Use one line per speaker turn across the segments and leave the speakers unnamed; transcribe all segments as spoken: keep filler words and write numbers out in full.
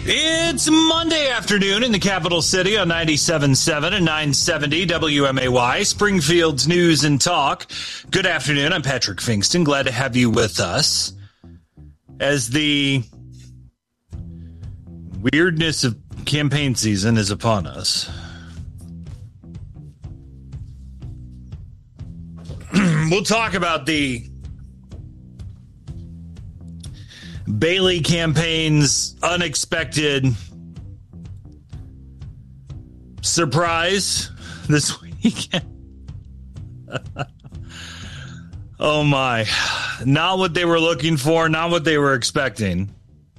It's Monday afternoon in the capital city on ninety-seven point seven and nine seventy W M A Y, Springfield's News and Talk. Good afternoon. I'm Patrick Fingston. Glad to have you with us. As the weirdness of campaign season is upon us, we'll talk about the Bailey campaign's unexpected surprise this weekend. Oh my. Not what they were looking for, not what they were expecting.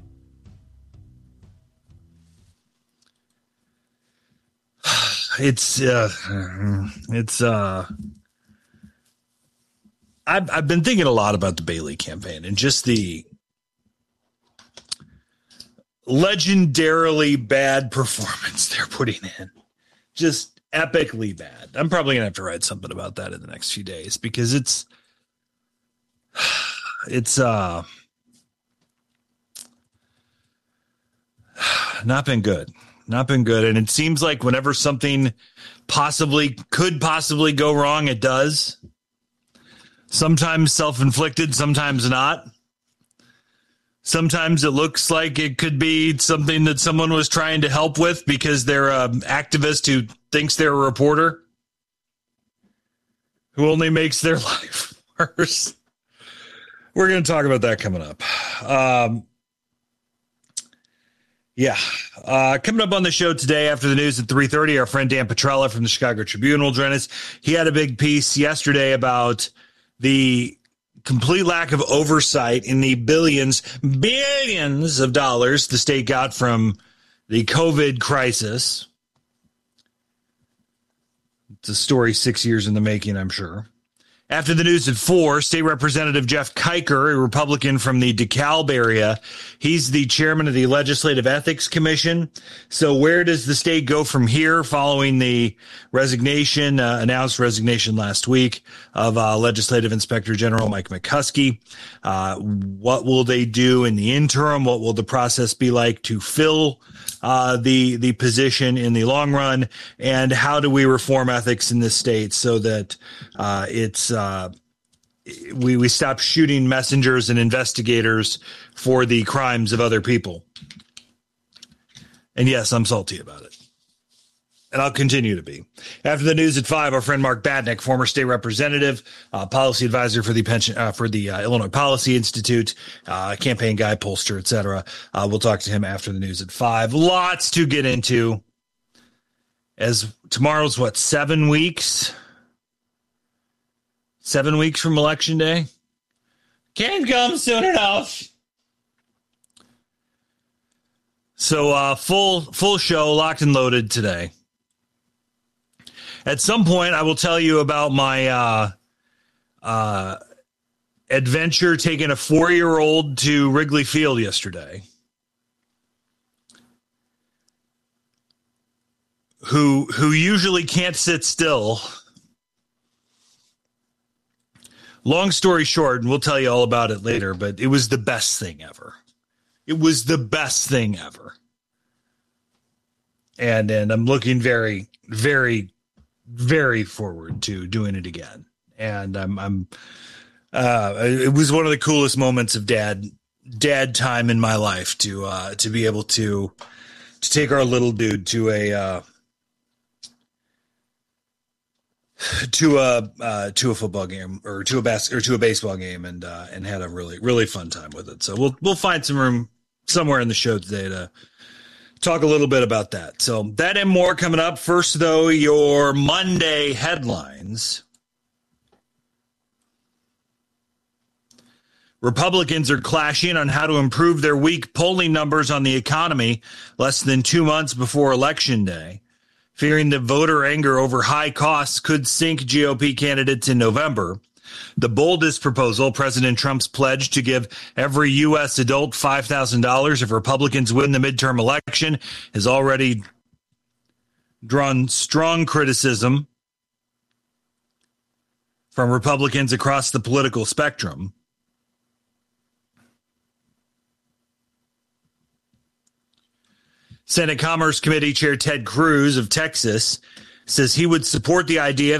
It's, uh, it's, uh, I've, I've been thinking a lot about the Bailey campaign and just the legendarily bad performance they're putting in. Just epically bad. I'm probably going to have to write something about that in the next few days because it's, it's, uh, not been good. Not been good. And it seems like whenever something possibly could possibly go wrong, it does. Sometimes self-inflicted, sometimes not. Sometimes it looks like it could be something that someone was trying to help with because they're an activist who thinks they're a reporter who only makes their life worse. We're going to talk about that coming up. Um, yeah. Uh, coming up on the show today after the news at three thirty, our friend Dan Petrella from the Chicago Tribune will join us. He had a big piece yesterday about the complete lack of oversight in the billions, billions of dollars the state got from the COVID crisis. It's a story six years in the making, I'm sure. After the news at four, State Representative Jeff Kiker, a Republican from the DeKalb area, he's the chairman of the Legislative Ethics Commission. So where does the state go from here following the resignation, uh, announced resignation last week of uh, Legislative Inspector General Mike McCuskey? Uh, what will they do in the interim? What will the process be like to fill uh, the the position in the long run? And how do we reform ethics in this state so that uh, it's uh, we we stop shooting messengers and investigators for the crimes of other people? And yes, I'm salty about it. And I'll continue to be. After the news at five, our friend Mark Batnick, former state representative, uh, policy advisor for the pension, uh, for the uh, Illinois Policy Institute, uh, campaign guy, pollster, et cetera. Uh, we'll talk to him after the news at five. Lots to get into. As tomorrow's what, seven weeks? Seven weeks from Election Day? Can't come soon enough. So uh, full full show, locked and loaded today. At some point, I will tell you about my uh, uh, adventure taking a four-year-old to Wrigley Field yesterday, who who usually can't sit still. Long story short, and we'll tell you all about it later, but it was the best thing ever. It was the best thing ever. And and I'm looking very, very, very forward to doing it again. And I'm I'm uh it was one of the coolest moments of dad dad time in my life to uh to be able to to take our little dude to a uh to a uh to a football game or to a bas- or to a baseball game and uh and had a really really fun time with it. So we'll we'll find some room somewhere in the show today to talk a little bit about that. So that and more coming up. First, though, your Monday headlines. Republicans are clashing on how to improve their weak polling numbers on the economy less than two months before Election Day, fearing that voter anger over high costs could sink G O P candidates in November. The boldest proposal, President Trump's pledge to give every U S adult five thousand dollars if Republicans win the midterm election, has already drawn strong criticism from Republicans across the political spectrum. Senate Commerce Committee Chair Ted Cruz of Texas says he would support the idea